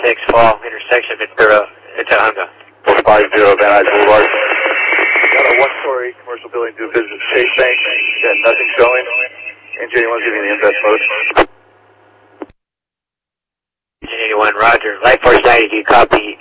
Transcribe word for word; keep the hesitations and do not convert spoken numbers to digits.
six Fall, intersection Ventura, Itahunga. four five zero Van Nuys Boulevard. Got a one-story commercial building to visit Chase Bank. Got nothing showing. Engine eighty-one giving the invest mode. Engine eighty-one, roger. Light Force ninety, do you copy?